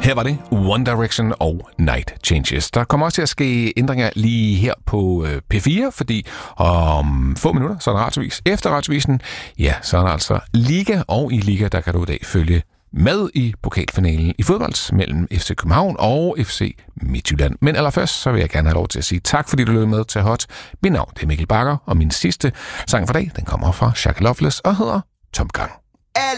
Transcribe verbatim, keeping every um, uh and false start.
Her var det One Direction og Night Changes. Der kommer også til at ske ændringer lige her på P fire, fordi om få minutter, så er der radiovis. Efter radiovisen, ja, så er der altså Liga, og i Liga, der kan du i dag følge med i pokalfinalen i fodbold mellem F C København og F C Midtjylland. Men allerførst, så vil jeg gerne have lov til at sige tak, fordi du lød med til Hot. Mit navn det er Mikkel Bakker, og min sidste sang for dag, den kommer fra Shaka Loveless og hedder Tomgang.